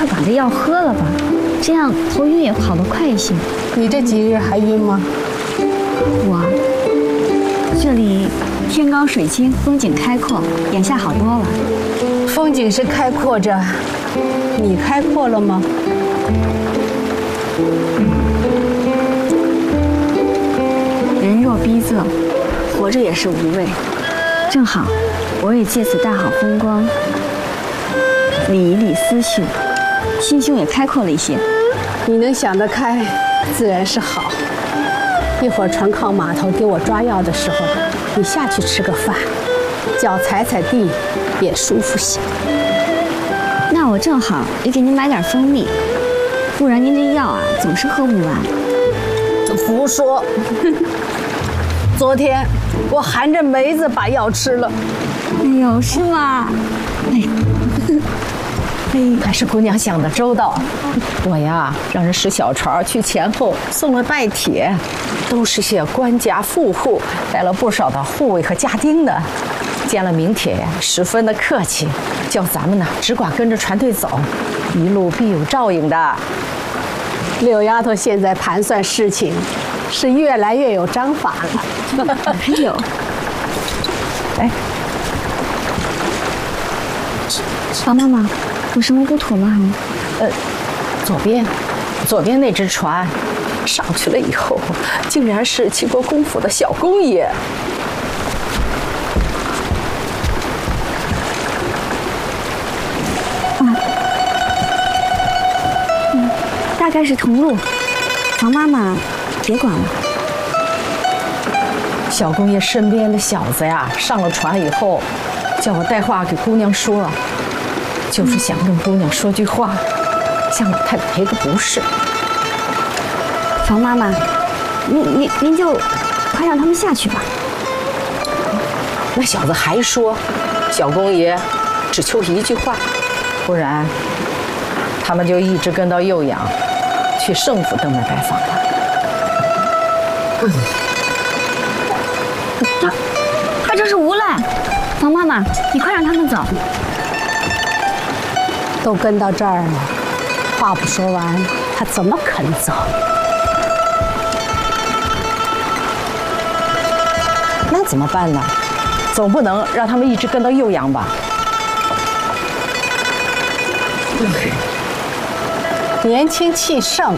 快把这药喝了吧，这样头晕也好得快一些。 你这几日还晕吗？ 这里天高水清，风景开阔，眼下好多了。 风景是开阔着，你开阔了吗？ 人若逼仄，活着也是无味。正好，我也借此大好风光，理一理思绪，心胸也开阔了一些。 你能想得开，自然是好。一会儿船靠码头给我抓药的时候，你下去吃个饭，脚踩踩地，也舒服些。 那我正好也给您买点蜂蜜，不然您这药啊总是喝不完。 胡说！昨天我含着梅子把药吃了。 哎呦，是吗？ 还是姑娘想的周到。我呀，让人使小船去前后送了拜帖，都是些官家富户，带了不少的护卫和家丁的。见了名帖呀，十分的客气，叫咱们呢只管跟着船队走，一路必有照应的。 柳丫头现在盘算事情，是越来越有章法了。 还有， 哎， 王妈妈，有什么不妥吗？ 左边那只船上去了以后，竟然是齐国公府的小公爷。 大概是同路。王妈妈，别管了。 小公爷身边的小子呀，上了船以后，叫我带话给姑娘说，就是想跟姑娘说句话，向老太太赔个不是。 房妈妈，您就快让他们下去吧。 那小子还说，小公爷只求一句话，不然他们就一直跟到酉阳，去圣府登门拜访了。 他这是无赖。房妈妈，你快让他们走。 都跟到这儿了，话不说完，他怎么肯走？ 那怎么办呢？总不能让他们一直跟到酉阳吧？ 年轻气盛，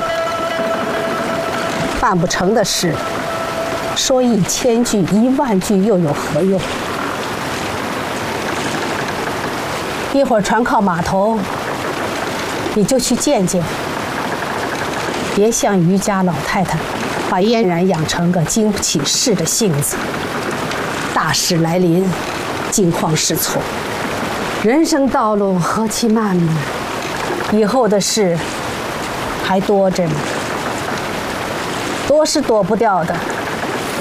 办不成的事，说1000句10000句又有何用？一会儿船靠码头，你就去见见，别像余家老太太，把嫣然养成个经不起事的性子。大事来临，惊慌失措，人生道路何其漫漫，以后的事还多着呢，躲是躲不掉的。